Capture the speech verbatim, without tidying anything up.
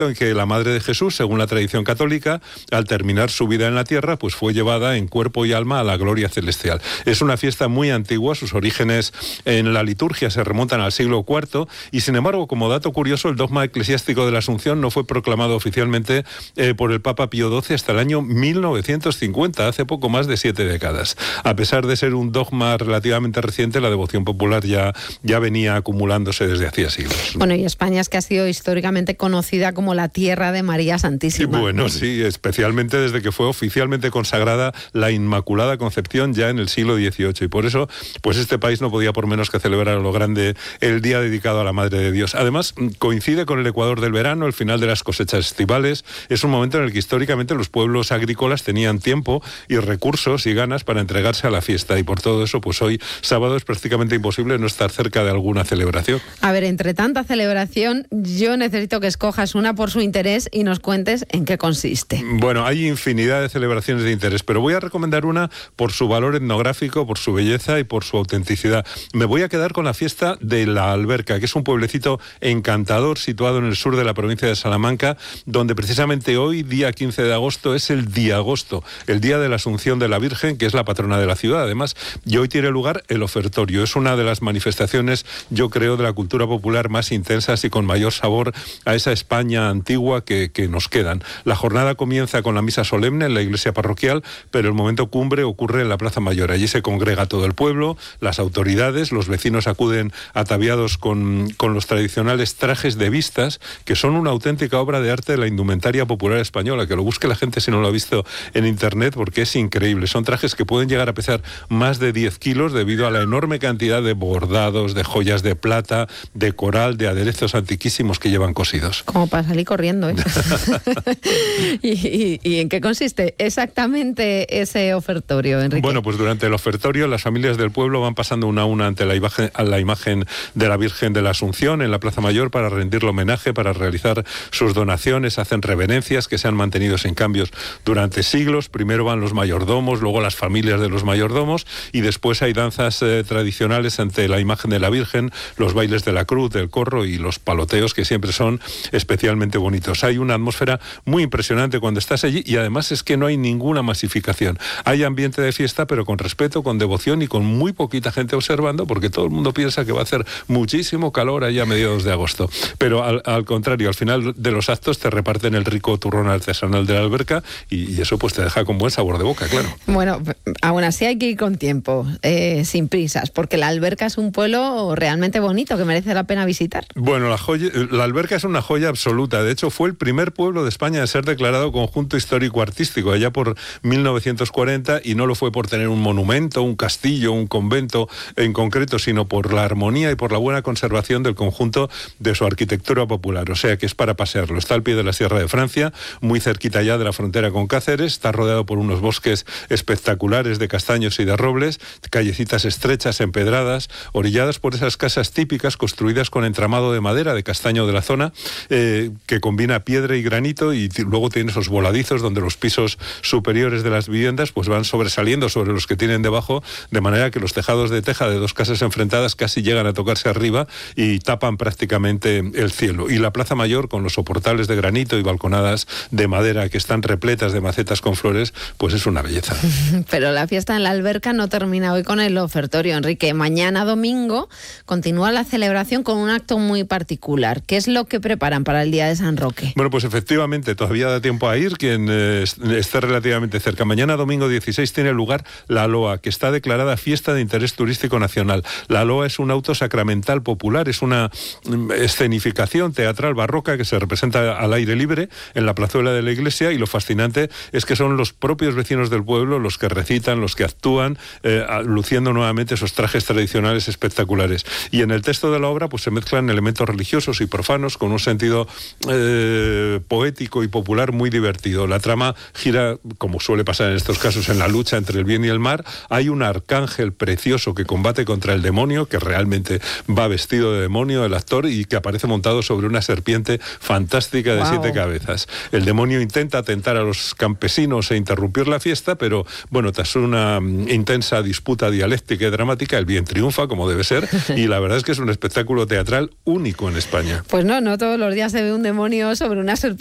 en que la Madre de Jesús, según la tradición católica, al terminar su vida en la tierra, pues fue llevada en cuerpo y alma a la gloria celestial. Es una fiesta muy antigua, sus orígenes en la liturgia se remontan al siglo cuarto, y sin embargo, como dato curioso, el dogma eclesiástico de la Asunción no fue proclamado oficialmente eh, por el Papa Pío doce hasta el año mil novecientos cincuenta, hace poco más de siete décadas. A pesar de ser un dogma relativamente reciente, la devoción popular ya, ya venía acumulándose desde hacía siglos. Bueno, y España es que ha sido históricamente conocida como la tierra de María Santísima. Y bueno, sí, especialmente desde que fue oficialmente consagrada la Inmaculada Concepción ya en el siglo dieciocho, y por eso, pues este país no podía por menos que celebrar a lo grande el día dedicado a la Madre de Dios. Además, coincide con el ecuador del verano, el final de las cosechas estivales. Es un momento en el que históricamente los pueblos agrícolas tenían tiempo y recursos y ganas para entregarse a la fiesta, y por todo eso, pues hoy, sábado, es prácticamente imposible no estar cerca de alguna celebración. A ver, entre tanta celebración, yo necesito que escojas una por su interés y nos cuentes en qué consiste. Bueno, hay infinidad de celebraciones de interés, pero voy a recomendar una por su valor etnográfico, por su belleza y por su autenticidad. Me voy a quedar con la fiesta de La Alberca, que es un pueblecito encantador situado en el sur de la provincia de Salamanca, donde precisamente hoy, día quince de agosto, es el Diagosto, el día de la Asunción de la Virgen, que es la patrona de la ciudad. Además, y hoy tiene lugar el ofertorio. Es una de las manifestaciones, yo creo, de la cultura popular más intensas y con mayor sabor a esa España antigua que, que nos quedan. La jornada comienza con la misa solemne en la iglesia parroquial, pero el momento cumbre ocurre en la Plaza Mayor. Allí se congrega todo el pueblo, las autoridades, los vecinos acuden ataviados con, con los tradicionales trajes de vistas, que son una auténtica obra de arte de la indumentaria popular española, que lo busque la gente si no lo ha visto en internet, porque es increíble. Son trajes que pueden llegar a pesar más de diez kilos debido a la enorme cantidad de bordados, de joyas de plata, de coral, de aderezos antiquísimos que llevan cosidos. Como para salir corriendo, ¿eh? ¿Y, y, ¿Y en qué consiste exactamente ese ofertorio, Enrique? Bueno, pues durante el ofertorio las familias del pueblo van pasando una a una ante la imagen, a la imagen de la Virgen de la Asunción en la Plaza Mayor para rendirle homenaje, para realizar sus donaciones, hacen reverencias que se han mantenido sin cambios durante siglos. Primero van los mayordomos, luego las familias de los mayordomos, y después hay danzas eh, tradicionales ante la imagen de la Virgen, los bailes de la cruz, del corro y los paloteos, que siempre son especialmente bonitos. Hay una atmósfera muy impresionante cuando estás allí, y además es que no hay ninguna masificación. Hay ambiente de fiesta, pero con respeto, con devoción y con muy poquita gente observando, porque todo el mundo piensa que va a hacer muchísimo calor allá a mediados de agosto. Pero al, al contrario, al final de los actos te reparten el rico turrón artesanal de la Alberca, y, y eso pues te deja con buen sabor de boca, claro. Bueno, aún así hay que ir con tiempo, eh, sin prisas, porque la Alberca es un pueblo realmente bonito que merece la pena visitar. Bueno, la, joya, la Alberca es una joya absoluta. De hecho, fue el primer pueblo de España a ser declarado conjunto histórico-artístico allá por mil novecientos cuarenta, y no lo fue por tener un monumento, un castillo, un convento en concreto, sino por la armonía y por la buena conservación del conjunto de su arquitectura popular. O sea que es para pasearlo. Está al pie de la Sierra de Francia, muy cerquita ya de la frontera con Cáceres, está rodeado por unos bosques espectaculares de castaños y de robles, callecitas estrechas, empedradas, orilladas por esas casas típicas construidas con entramado de madera de castaño de la zona, eh, que combina piedra y granito, y t- luego tiene esos voladizos donde los pisos superiores de las viviendas pues van sobresaliendo sobre los que tienen debajo, de manera que los tejados de teja de dos casas enfrentadas casi llegan a tocarse arriba y tapan prácticamente el cielo. Y la Plaza Mayor, con los soportales de granito y balconadas de madera que están repletas de macetas con flores, pues es una belleza. Pero la fiesta en la Alberca no termina hoy con el ofertorio, Enrique. Mañana domingo continúa la celebración con un acto muy particular. ¿Qué es lo que preparan para el Día de San Roque? Bueno, pues efectivamente, todavía da tiempo a ir quien eh, esté relativamente cerca. Mañana, domingo dieciséis, tiene lugar la Loa, que está declarada Fiesta de Interés Turístico Nacional. La Loa es un auto sacramental popular, es una escenificación teatral barroca que se representa al aire libre en la plazuela de la iglesia, y lo fascinante es que son los propios vecinos del pueblo los que recitan, los que actúan, eh, luciendo nuevamente esos trajes tradicionales espectaculares. Y en el texto de la obra pues se mezclan elementos religiosos y profanos con un sentido eh, poético y popular muy divertido. La trama gira, como suele pasar en estos casos, en la lucha entre el bien y el mal. Hay un arcángel precioso que combate contra el demonio, que realmente va vestido de demonio, el actor, y que aparece montado sobre una serpiente fantástica de wow. siete cabezas. El demonio intenta atentar a los campesinos e interrumpir la fiesta, pero bueno, tras una um, intensa disputa dialéctica y dramática, el bien triunfa, como debe ser, y la verdad es que es un espectáculo teatral único en España. Pues no, no todos los días se ve un demonio sobre una serpiente